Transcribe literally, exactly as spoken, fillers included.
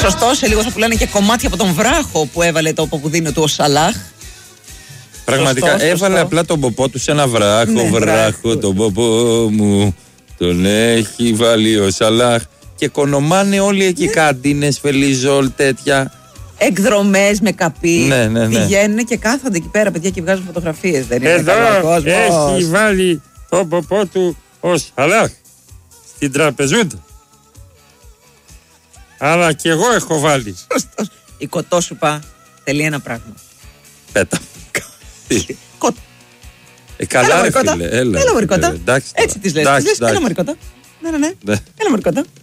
Σωστό, σε λίγο θα πουλάνε και κομμάτια από τον βράχο που έβαλε το ποπουδίνο του ο Σαλάχ. Πραγματικά σωστό, έβαλε σωστό. απλά τον ποπό του σε ένα βράχο. Ναι, βράχο, βράχο. τον ποπό μου τον έχει βάλει ο Σαλάχ. Και κονομάνε όλοι εκεί Ναι. καντίνες, φελιζόλ, τέτοια. Εκδρομές με καπί. Ναι, ναι, ναι. Πηγαίνουν και κάθονται εκεί πέρα, παιδιά, και βγάζουν φωτογραφίες. Δεν είναι Εδώ καλό κόσμος. έχει βάλει το ποπό του ο Σαλάχ στην τραπεζούντα. Αλλά και εγώ έχω βάλει. Σωστός. Η κοτόσουπα θέλει ένα πράγμα. Πέτα. Κοτ. Ε, καλά, ρε φίλε. Έλα, Έλα, μωρικότα. ε, εντάξει τώρα. Έτσι τις λες. Εντάξει, Τις λες, έλα, εντάξει. μωρικότα. Ναι, ναι, ναι. Ναι. Έλα, μωρικότα.